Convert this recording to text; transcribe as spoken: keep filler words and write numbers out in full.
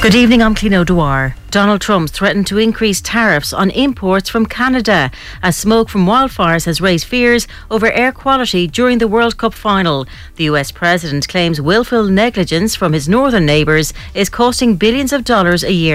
Good evening, I'm Clino Dwyer. Donald Trump threatened to increase tariffs on imports from Canada as smoke from wildfires has raised fears over air quality during the World Cup final. The U S president claims willful negligence from his northern neighbours is costing billions of dollars a year.